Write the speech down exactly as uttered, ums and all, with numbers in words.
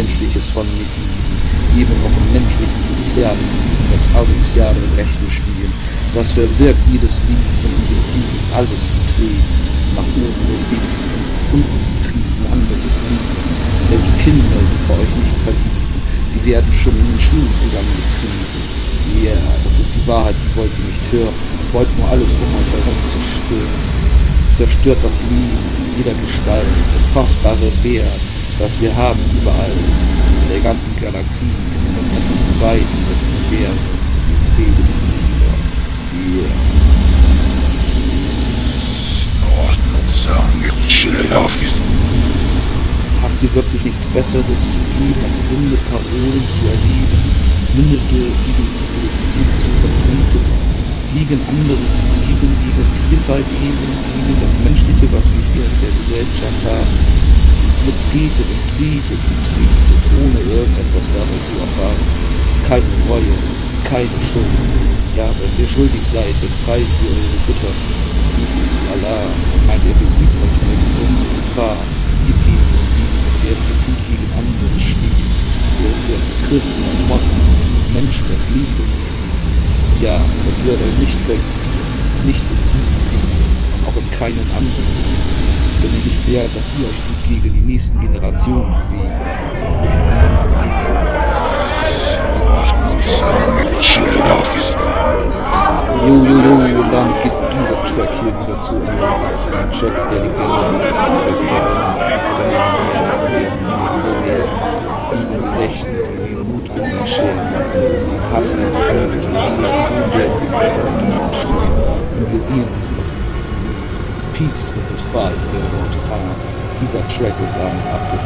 Menschliches von mir geben, eben auch im menschlichen Sozialen, das asoziale Rechenspiel. Das verwirkt jedes Lied von diesem Krieg, alles Betrieb, nach oben und Frieden, unten zum Frieden, anderes Lied. Selbst Kinder sind bei euch nicht verliebt, die werden schon in den Schulen zusammengetrieben. Ja, yeah, das ist die Wahrheit, die wollt ihr nicht hören, wollt nur alles um euch herum zerstören. Zerstört das Leben in jeder Gestalt, das kostbare Wert, das wir haben überall, in der ganzen Galaxie, und etwas weit in das Universum, die Trete des Nieder. Yeah. Habt ihr wirklich nichts Besseres zu geben, als runde Parolen zu erheben, mündete gegen Ideologie zu vertreten, gegen anderes Leben, gegen Vielfalt leben, gegen das Menschliche, was wir hier in der Gesellschaft haben. Betretet und tretet und tretet, ohne irgendetwas dabei zu erfahren. Keine Reue, keine Schuld. Ja, wenn ihr schuldig seid, befreit ihr eure Götter. Bitte zu Allah und meint, er beglückt euch mit unsere Gefahr. Ihr geht und lieben, werden wir gut gegen andere stehen. Während wir als Christen und Moslems Menschen das lieben. Ja, das wird euch nicht weg, nicht in diesem Leben, und auch in keinem anderen. Wenn ihr nicht wärt, dass ihr euch gut gegen die nächsten Generationen bewegt. Jo, jo, jo, und dann geht dieser Track hier wieder zu Ende. Ein Track, der die Ende ist, ein Track, der wenn wir jetzt werden, lebenswert, lieben die Rechten, die den Mut in den Scheren machen, die hassen uns alle, die tun werden, die Frauen stehen, und wir sehen uns noch in diesem Leben. Peace und bis bald, eure Worte Tana. Dieser Track ist damit abgefahren.